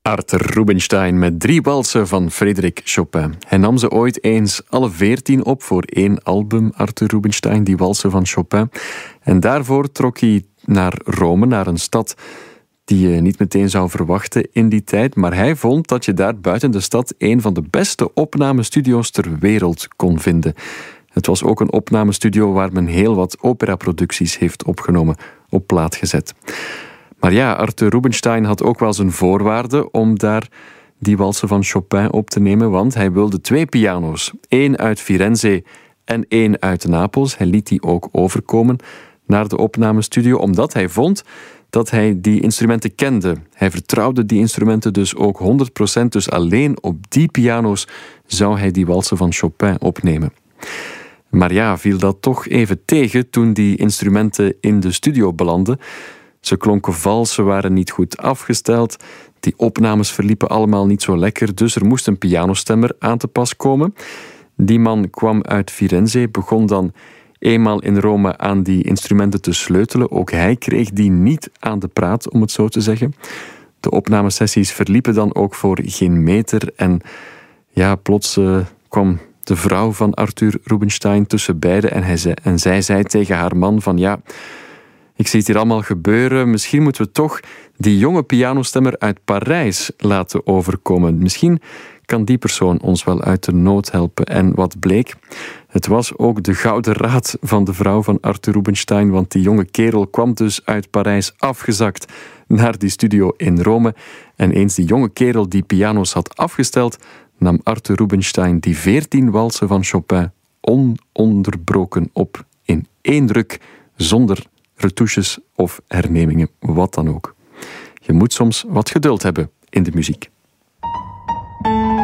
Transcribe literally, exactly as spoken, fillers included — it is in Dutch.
Arthur Rubinstein met drie walsen van Frédéric Chopin. Hij nam ze ooit eens alle veertien op voor één album, Arthur Rubinstein, die walsen van Chopin. En daarvoor trok hij naar Rome, naar een stad die je niet meteen zou verwachten in die tijd. Maar hij vond dat je daar buiten de stad een van de beste opnamestudio's ter wereld kon vinden. Het was ook een opnamestudio waar men heel wat operaproducties heeft opgenomen, op plaat gezet. Maar ja, Arthur Rubinstein had ook wel zijn voorwaarden om daar die walsen van Chopin op te nemen, want hij wilde twee piano's. Eén uit Firenze en één uit Napels. Hij liet die ook overkomen naar de opnamestudio, omdat hij vond dat hij die instrumenten kende. Hij vertrouwde die instrumenten dus ook honderd procent, dus alleen op die piano's zou hij die walsen van Chopin opnemen. Maar ja, viel dat toch even tegen toen die instrumenten in de studio belanden. Ze klonken vals, ze waren niet goed afgesteld. Die opnames verliepen allemaal niet zo lekker, dus er moest een pianostemmer aan te pas komen. Die man kwam uit Firenze, begon dan eenmaal in Rome aan die instrumenten te sleutelen. Ook hij kreeg die niet aan de praat, om het zo te zeggen. De opnamesessies verliepen dan ook voor geen meter. En ja, plots uh, kwam de vrouw van Arthur Rubinstein tussen beiden en, hij zei, en zij zei tegen haar man van ja, ik zie het hier allemaal gebeuren, misschien moeten we toch die jonge pianostemmer uit Parijs laten overkomen. Misschien kan die persoon ons wel uit de nood helpen. En wat bleek? Het was ook de gouden raad van de vrouw van Arthur Rubinstein, want die jonge kerel kwam dus uit Parijs afgezakt naar die studio in Rome. En eens die jonge kerel die piano's had afgesteld, nam Arthur Rubinstein die veertien walsen van Chopin ononderbroken op in één druk, zonder retouches of hernemingen, wat dan ook. Je moet soms wat geduld hebben in de muziek.